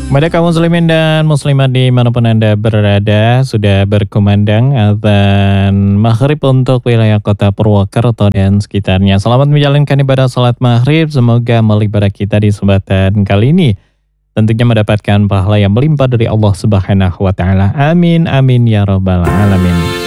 Kepada kaum muslimin dan muslimat dimanapun Anda berada, sudah berkumandang azan maghrib untuk wilayah kota Purwokerto dan sekitarnya. Selamat menjalankan ibadah salat maghrib, semoga amal ibadah kita di kesempatan kali ini tentunya mendapatkan pahala yang melimpah dari Allah Subhanahu wa Ta'ala. Amin, amin ya Rabbal 'Alamin.